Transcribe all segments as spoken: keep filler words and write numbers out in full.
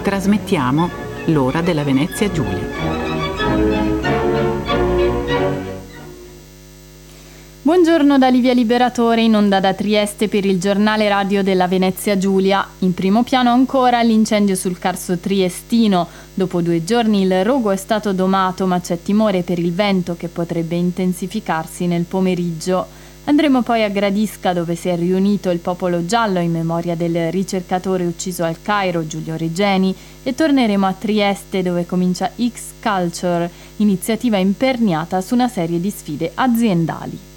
Trasmettiamo l'ora della Venezia Giulia. Buongiorno da Livia Liberatore, in onda da Trieste per il giornale radio della Venezia Giulia. In primo piano ancora l'incendio sul Carso triestino. Dopo due giorni il rogo è stato domato, ma c'è timore per il vento che potrebbe intensificarsi nel pomeriggio. Andremo poi a Gradisca, dove si è riunito il popolo giallo in memoria del ricercatore ucciso al Cairo, Giulio Regeni, e torneremo a Trieste, dove comincia X-Culture, iniziativa imperniata su una serie di sfide aziendali.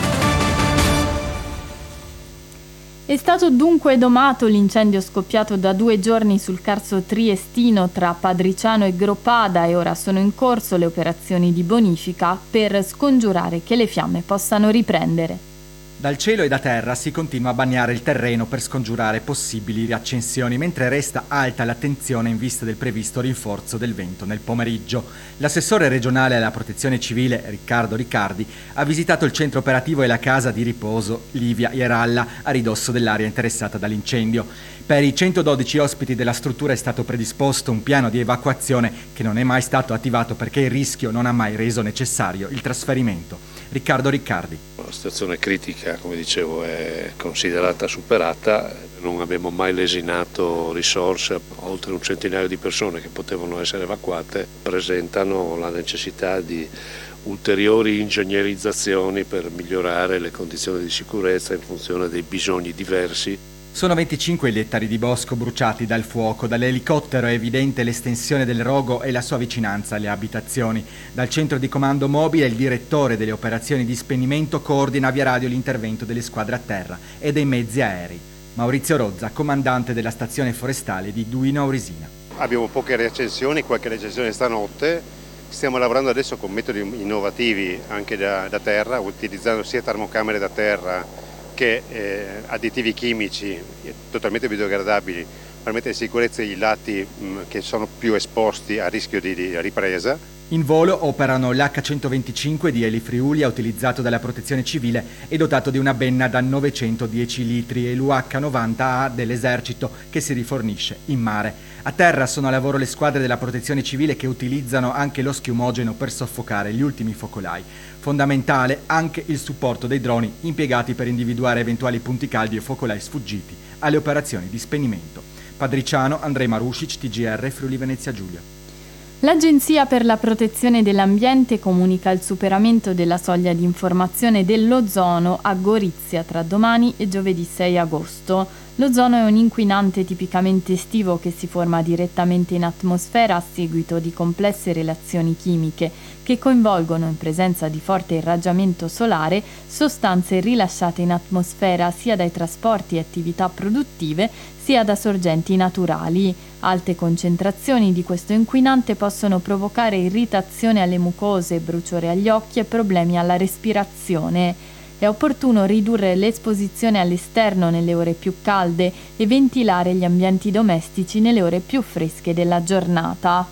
È stato dunque domato l'incendio scoppiato da due giorni sul Carso triestino tra Padriciano e Groppada e ora sono in corso le operazioni di bonifica per scongiurare che le fiamme possano riprendere. Dal cielo e da terra si continua a bagnare il terreno per scongiurare possibili riaccensioni, mentre resta alta l'attenzione in vista del previsto rinforzo del vento nel pomeriggio. L'assessore regionale alla protezione civile, Riccardo Riccardi, ha visitato il centro operativo e la casa di riposo Livia Ieralla a ridosso dell'area interessata dall'incendio. Per i centododici ospiti della struttura è stato predisposto un piano di evacuazione che non è mai stato attivato perché il rischio non ha mai reso necessario il trasferimento. Riccardo Riccardi. La situazione critica, come dicevo, è considerata superata, non abbiamo mai lesinato risorse, oltre un centinaio di persone che potevano essere evacuate presentano la necessità di ulteriori ingegnerizzazioni per migliorare le condizioni di sicurezza in funzione dei bisogni diversi. Sono venticinque gli ettari di bosco bruciati dal fuoco. Dall'elicottero è evidente l'estensione del rogo e la sua vicinanza alle abitazioni. Dal centro di comando mobile il direttore delle operazioni di spegnimento coordina via radio l'intervento delle squadre a terra e dei mezzi aerei. Maurizio Rozza, comandante della stazione forestale di Duino Aurisina. Abbiamo poche reaccensioni, qualche reaccensione stanotte. Stiamo lavorando adesso con metodi innovativi anche da, da terra, utilizzando sia termocamere da terra che eh, additivi chimici totalmente biodegradabili per mettere in sicurezza i lati mh, che sono più esposti a rischio di, di ripresa. In volo operano l'H centoventicinque di Eli Friuli, utilizzato dalla protezione civile e dotato di una benna da novecentodieci litri, e l'U H novanta A dell'esercito che si rifornisce in mare. A terra sono a lavoro le squadre della protezione civile che utilizzano anche lo schiumogeno per soffocare gli ultimi focolai. Fondamentale anche il supporto dei droni impiegati per individuare eventuali punti caldi e focolai sfuggiti alle operazioni di spegnimento. Padriciano, Andrej Marušić, T G R, Friuli Venezia Giulia. L'Agenzia per la protezione dell'ambiente comunica il superamento della soglia di informazione dell'ozono a Gorizia tra domani e giovedì sei agosto. L'ozono è un inquinante tipicamente estivo che si forma direttamente in atmosfera a seguito di complesse relazioni chimiche che coinvolgono, in presenza di forte irraggiamento solare, sostanze rilasciate in atmosfera sia dai trasporti e attività produttive sia da sorgenti naturali. Alte concentrazioni di questo inquinante possono provocare irritazione alle mucose, bruciore agli occhi e problemi alla respirazione. È opportuno ridurre l'esposizione all'esterno nelle ore più calde e ventilare gli ambienti domestici nelle ore più fresche della giornata.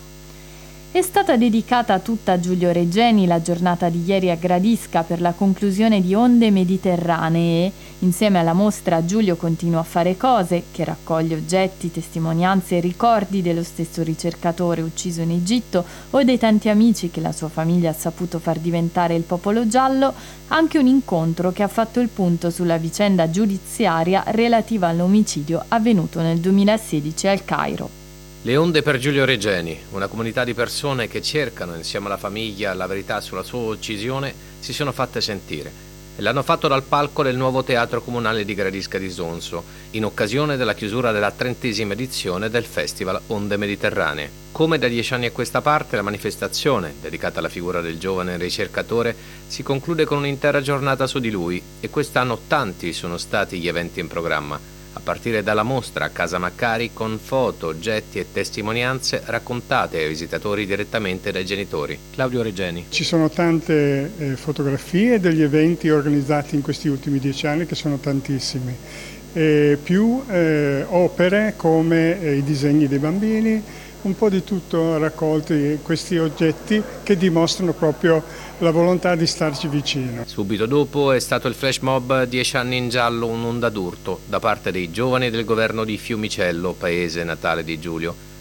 È stata dedicata tutta a Giulio Regeni la giornata di ieri a Gradisca per la conclusione di Onde Mediterranee. Insieme alla mostra Giulio continua a fare cose, che raccoglie oggetti, testimonianze e ricordi dello stesso ricercatore ucciso in Egitto o dei tanti amici che la sua famiglia ha saputo far diventare il popolo giallo, anche un incontro che ha fatto il punto sulla vicenda giudiziaria relativa all'omicidio avvenuto nel duemilasedici al Cairo. Le onde per Giulio Regeni, una comunità di persone che cercano insieme alla famiglia la verità sulla sua uccisione, si sono fatte sentire e l'hanno fatto dal palco del nuovo teatro comunale di Gradisca di Sonso, in occasione della chiusura della trentesima edizione del Festival Onde Mediterranee. Come da dieci anni a questa parte, la manifestazione, dedicata alla figura del giovane ricercatore, si conclude con un'intera giornata su di lui e quest'anno tanti sono stati gli eventi in programma. A partire dalla mostra a Casa Maccari con foto, oggetti e testimonianze raccontate ai visitatori direttamente dai genitori. Claudio Regeni. Ci sono tante eh, fotografie degli eventi organizzati in questi ultimi dieci anni, che sono tantissimi, e più eh, opere come eh, i disegni dei bambini, un po' di tutto raccolti, questi oggetti che dimostrano proprio la volontà di starci vicino. Subito dopo è stato il flash mob Dieci anni in giallo, un'onda d'urto da parte dei giovani del governo di Fiumicello, paese natale di Giulio.